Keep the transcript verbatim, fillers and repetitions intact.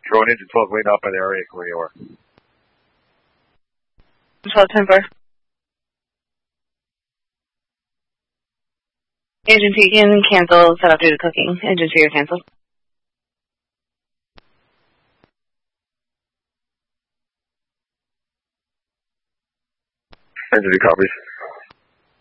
Going into twelve, waiting out by the area where you are. twelve ten four. Agent Pekin, cancel, set up due to cooking. Agent Fear, cancel. Agent copies.